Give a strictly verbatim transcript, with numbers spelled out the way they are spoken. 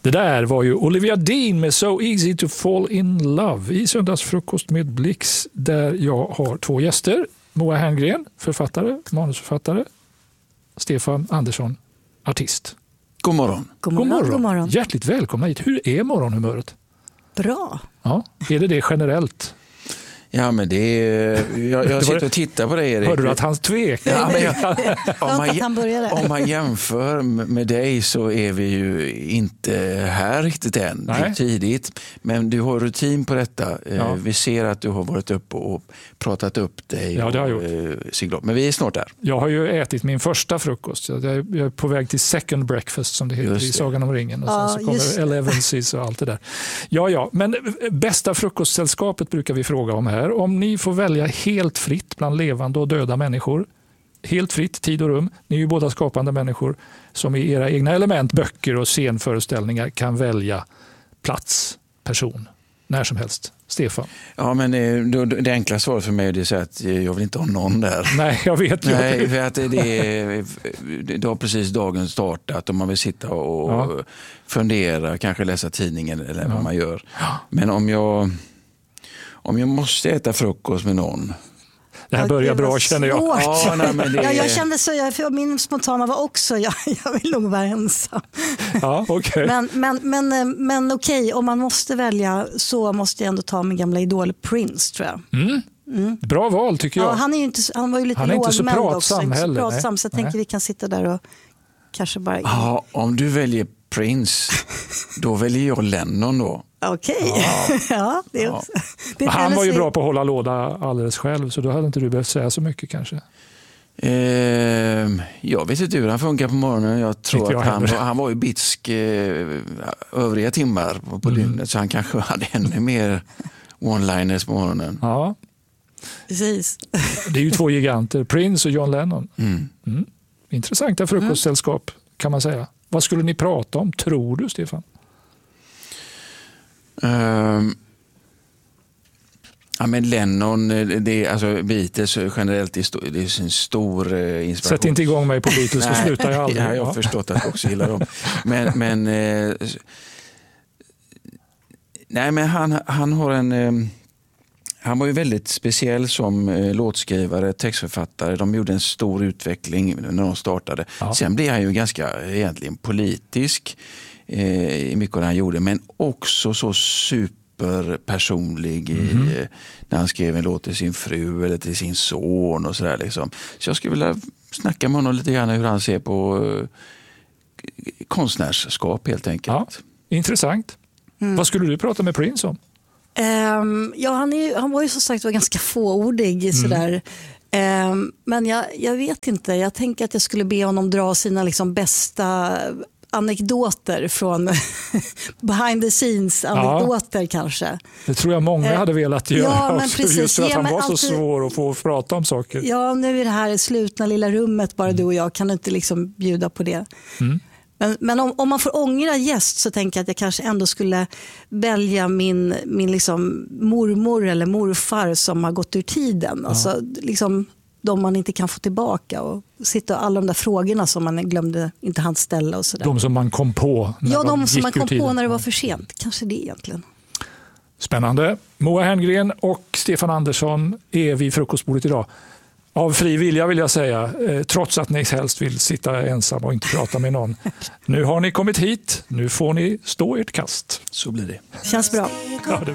Det där var ju Olivia Dean med So Easy to Fall in Love i Söndagsfrukost med Blix, där jag har två gäster. Moa Herngren, författare, manusförfattare. Stefan Andersson, artist. God morgon. God morgon. God morgon. God morgon. Hjärtligt välkomna hit. Hur är morgonhumöret? Bra. Ja, är det det generellt? Ja, men det är... Jag, jag sitter och tittar på dig, Erik. Hörde du att han tvek? Ja, men jag, om, man, han om man jämför med dig så är vi ju inte här riktigt än. Det är tidigt. Men du har rutin på detta. Ja. Vi ser att du har varit uppe och pratat upp dig. Ja, det har jag gjort. Och, men vi är snart där. Jag har ju ätit min första frukost. Jag är på väg till second breakfast, som det heter i Sagan om ringen. Och sen ja, så kommer elevenses och allt det där. Ja, ja. Men bästa frukostsällskapet brukar vi fråga om här. Om ni får välja helt fritt bland levande och döda människor, helt fritt, tid och rum, ni är ju båda skapande människor som i era egna element, böcker och scenföreställningar kan välja plats, person, när som helst. Stefan? Ja, men det, det enkla svaret för mig är det så att jag vill inte ha någon där. Nej, jag vet ju. Nej, för att det, det, det har precis dagen startat och man vill sitta och ja. fundera, kanske läsa tidningen eller ja. vad man gör. Men om jag Om jag måste äta frukost med någon. Det här börjar bra, känner jag. Ja, nej, men det... ja, jag kände så, jag, för min spontana var också, jag, jag vill nog vara ensam. Ja, okay. Men, men, men, men okej, okay, om man måste välja så måste jag ändå ta min gamla idol Prince, tror jag. Mm. Mm. Bra val, tycker jag. Ja, han, är ju inte, han var ju lite han är inte så pratsam också, heller. Inte så pratsam, så jag tänker vi kan sitta där och kanske bara... Ja, om du väljer Prince, då väljer jag Lennon då. Okej, okay. ja. ja, det är ja. också. Det är han var ju bra på att hålla låda alldeles själv, så då hade inte du behövt säga så mycket kanske. Eh, jag vet inte hur han funkar på morgonen. Jag tror jag att han var, han var ju bitsk eh, övriga timmar på, på mm. dygnet, så han kanske hade ännu mer one-liners på morgonen. Ja, precis. Det är ju två giganter, Prince och John Lennon. Mm. Mm. Intressanta frukostsällskap kan man säga. Vad skulle ni prata om, tror du, Stefan? Um, ja, men Lennon, det, alltså Beatles generellt, det är en stor uh, inspiration. Sätt inte igång mig på Beatles, så slutar jag aldrig. Ja, jag har förstått att jag också gillar dem. Men, men, uh, nej, men han, han har en... Um, Han var ju väldigt speciell som eh, låtskrivare, textförfattare. De gjorde en stor utveckling när de startade. Ja. Sen blev han ju ganska egentligen politisk eh, i mycket av det han gjorde. Men också så superpersonlig mm-hmm. i, eh, när han skrev en låt till sin fru eller till sin son och sådär liksom. Så jag skulle vilja snacka med honom lite grann hur han ser på eh, konstnärskap helt enkelt. Ja, intressant. Mm. Vad skulle du prata med Prince om? Um, ja, han, är, han var ju som sagt var ganska fåordig mm. sådär. Um, men jag, jag vet inte, jag tänker att jag skulle be honom dra sina liksom bästa anekdoter från behind the scenes anekdoter ja. kanske. Det tror jag många uh, hade velat göra ja, men också, precis, just för att han var alltid, så svår att få prata om saker. Ja, nu är det här slutna lilla rummet, bara mm. du och jag kan inte liksom bjuda på det. Mm. Men, men om, om man får ångra gäst så tänker jag att jag kanske ändå skulle välja min, min liksom mormor eller morfar som har gått ur tiden. Ja. Alltså liksom de man inte kan få tillbaka och sitta alla de där frågorna som man glömde inte hann ställa och sådär. De som man kom på när Ja, de, de som man kom tiden. på när det var för sent. Kanske det egentligen. Spännande. Moa Herngren och Stefan Andersson är vid frukostbordet idag. Av fri vilja vill jag säga, eh, trots att ni helst vill sitta ensam och inte prata med någon. Nu har ni kommit hit, nu får ni stå ert kast. Så blir det. Känns bra. Ja, det